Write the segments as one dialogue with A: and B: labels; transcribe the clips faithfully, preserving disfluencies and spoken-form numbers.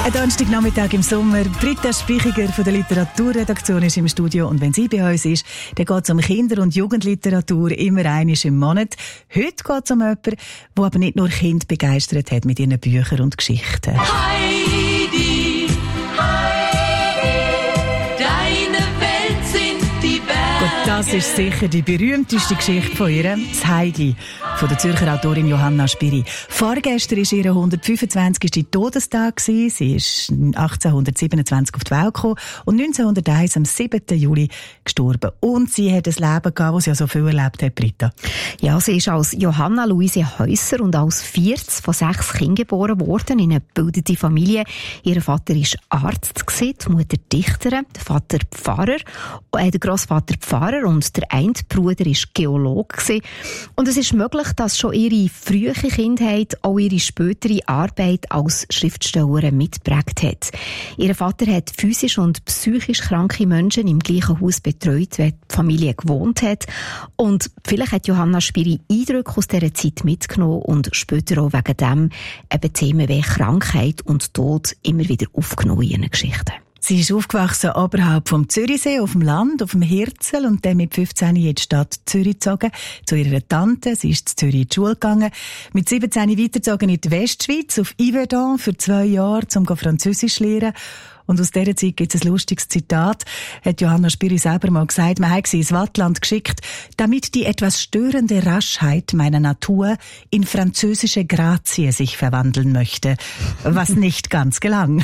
A: Ein Donnerstagnachmittag im Sommer. Britta Sprichiger von der Literaturredaktion ist im Studio. Und wenn sie bei uns ist, dann geht es um Kinder- und Jugendliteratur immer einmal im Monat. Heute geht es um jemanden, der aber nicht nur Kinder begeistert hat mit ihren Büchern und Geschichten.
B: Heidi, Heidi, deine Welt sind die Berge.
A: Gut, das ist sicher die berühmteste Geschichte von ihr, das Heidi, von der Zürcher Autorin Johanna Spyri. Vorgestern war ihr hundertfünfundzwanzigster Todestag. Sie ist achtzehnhundertsiebenundzwanzig auf die Welt gekommen und neunzehnhunderteins am siebten Juli gestorben. Und sie hat ein Leben gehabt, das sie ja so viel erlebt hat, Britta.
C: Ja, sie ist als Johanna Luise Häuser und als viertes von sechs Kindern geboren worden in eine gebildete Familie. Ihr Vater war Arzt, die Mutter Dichterin, der Vater Pfarrer, äh, der Grossvater Pfarrer und der eine Bruder war Geologe. Und es ist möglich, dass schon ihre frühe Kindheit auch ihre spätere Arbeit als Schriftstellerin mitgeprägt hat. Ihr Vater hat physisch und psychisch kranke Menschen im gleichen Haus betreut, wie die Familie gewohnt hat. Und vielleicht hat Johanna Spyri Eindrücke aus dieser Zeit mitgenommen und später auch wegen dem eben Themen wie Krankheit und Tod immer wieder aufgenommen in ihren Geschichten.
A: Sie ist aufgewachsen oberhalb vom Zürichsee, auf dem Land, auf dem Hirzel und dann mit fünfzehn in die Stadt Zürich gezogen, zu ihrer Tante. Sie ist in Zürich in die Schule gegangen. Mit siebzehn weitergezogen in die Westschweiz, auf Yverdon für zwei Jahre, um Französisch zu lernen. Und aus dieser Zeit gibt es ein lustiges Zitat, hat Johanna Spyri selber mal gesagt, man hat sie ins Wattland geschickt, damit die etwas störende Raschheit meiner Natur in französische Grazie sich verwandeln möchte, was nicht ganz gelang.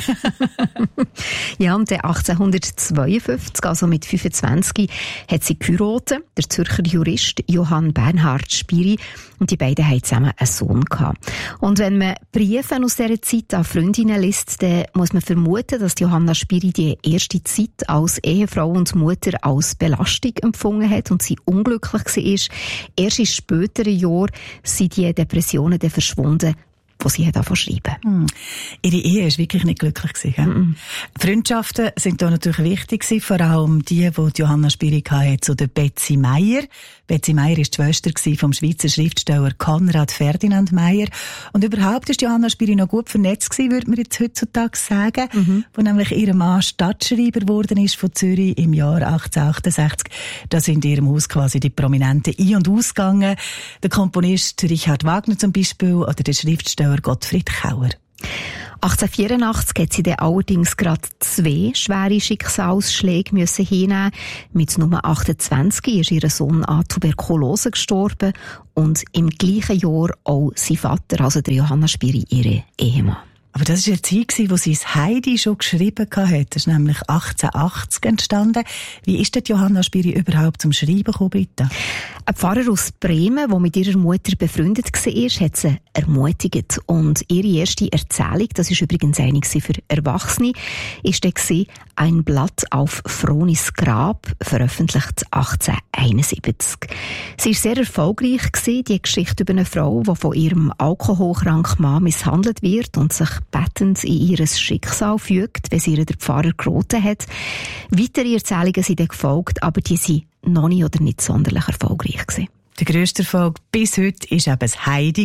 C: Ja, und achtzehnhundertzweiundfünfzig, also mit fünfundzwanzig, hat sie geheiratet, der Zürcher Jurist Johann Bernhard Spyri, und die beiden hatten zusammen einen Sohn gehabt. Und wenn man Briefe aus dieser Zeit an Freundinnen liest, dann muss man vermuten, dass die Johanna Spyri die erste Zeit als Ehefrau und Mutter als Belastung empfunden hat und sie unglücklich war. Erst in späteren Jahren sind die Depressionen dann verschwunden, die sie angefangen zu schreiben.
A: Hm. Ihre Ehe war wirklich nicht glücklich. Mm-mm. Freundschaften sind da natürlich wichtig, vor allem die, die Johanna Spyri hatte, zu der Betsy Meyer. Betsy Meyer war die Schwester vom Schweizer Schriftsteller Konrad Ferdinand Meyer. Und überhaupt ist Johanna Spyri noch gut vernetzt gewesen, würde man jetzt heutzutage sagen, mhm. wo nämlich ihr Mann Stadtschreiber geworden ist von Zürich im Jahr achtzehnhundertachtundsechzig. Da sind in ihrem Haus quasi die Prominenten ein- und ausgegangen. Der Komponist Richard Wagner zum Beispiel oder der Schriftsteller Gottfried Kauer.
C: achtzehnhundertvierundachtzig hat sie dann allerdings gerade zwei schwere Schicksalsschläge müssen hinnehmen. Mit Nummer achtundzwanzig ist ihr Sohn an Tuberkulose gestorben und im gleichen Jahr auch sein Vater, also der Johanna Spyri, ihre Ehemann.
A: Aber das war eine Zeit, wo sie das Heidi schon geschrieben hat. Das ist nämlich achtzehnhundertachtzig entstanden. Wie ist denn Johanna Spyri überhaupt zum Schreiben gekommen, Britta?
C: Ein Pfarrer aus Bremen, der mit ihrer Mutter befreundet war, hat sie ermutigt. Und ihre erste Erzählung, das war übrigens eine für Erwachsene, war dann «Ein Blatt auf Fronis Grab», veröffentlicht achtzehnhunderteinundsiebzig. Sie war sehr erfolgreich, die Geschichte über eine Frau, die von ihrem alkoholkranken Mann misshandelt wird und sich bettend in ihr Schicksal fügt, wenn sie ihr der Pfarrer geraten hat. Weitere Erzählungen sind dann gefolgt, aber die sind noch nicht oder nicht sonderlich erfolgreich gewesen.
A: Der grösste Erfolg bis heute war eben das Heidi.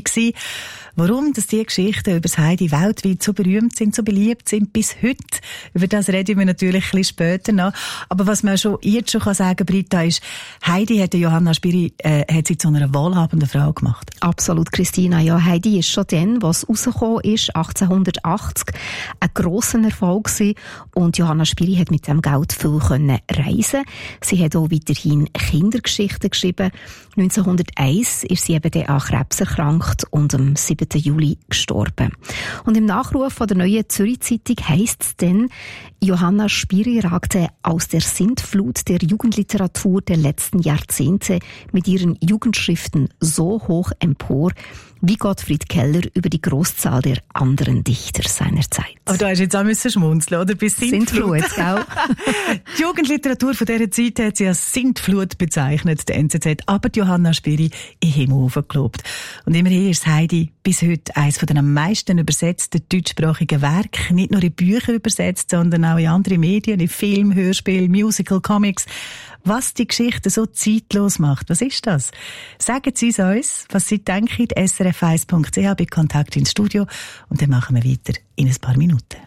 A: Warum dass diese Geschichten über das Heidi weltweit so berühmt sind, so beliebt sind bis heute, über das reden wir natürlich ein bisschen später noch. Aber was man schon jetzt schon sagen kann, Britta, ist, Heidi hat Johanna Spyri äh, hat sie zu einer wohlhabenden Frau gemacht.
C: Absolut, Christina. Ja, Heidi ist schon dann, was rausgekommen ist, achtzehnhundertachtzig, ein grosser Erfolg gewesen. Und Johanna Spyri hat mit dem Geld viel können reisen. Sie hat auch weiterhin Kindergeschichten geschrieben. neunzehnhunderteins ist sie eben an Krebs erkrankt und am siebten Juli gestorben. Und im Nachruf von der Neuen Zürich Zeitung heisst es dann, Johanna Spyri ragte aus der Sintflut der Jugendliteratur der letzten Jahrzehnte mit ihren Jugendschriften so hoch empor, wie Gottfried Keller über die Großzahl der anderen Dichter seiner Zeit.
A: Aber da hast du jetzt auch müssen schmunzeln, oder? Bis Sintflut.
C: Sintflut, gell?
A: Die Jugendliteratur von dieser Zeit hat sie als Sintflut bezeichnet, der N Z Z. Aber die Johanna Spyri in Himmel hochgelobt. Und immerhin ist Heidi bis heute eines der am meisten übersetzten deutschsprachigen Werke. Nicht nur in Bücher übersetzt, sondern auch in andere Medien, in Film, Hörspiel, Musical, Comics. Was die Geschichte so zeitlos macht, was ist das? Sagen Sie es uns, was Sie denken, s r f eins punkt c h bei Kontakt ins Studio. Und dann machen wir weiter in ein paar Minuten.